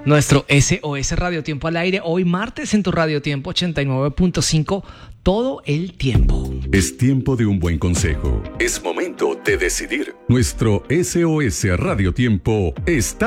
Nuestro SOS Radio Tiempo al aire, hoy martes en tu Radio Tiempo 89.5, todo el tiempo. Es tiempo de un buen consejo. Es momento de decidir. Nuestro SOS Radio Tiempo está